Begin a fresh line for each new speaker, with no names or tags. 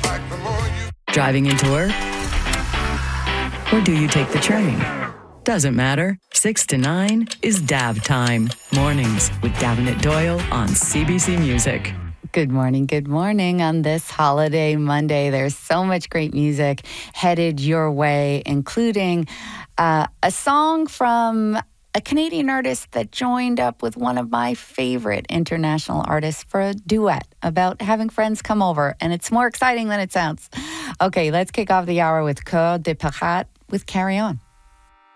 Driving into work? Or do you take the train? Doesn't matter. 6 to 9 is DAB time. Mornings with Davenant Doyle on CBC Music.
Good morning on this holiday Monday. There's so much great music headed your way, including a song from a Canadian artist that joined up with one of my favorite international artists for a duet about having friends come over. And it's more exciting than it sounds. Okay, let's kick off the hour with Cœur de Pirate with Carry On.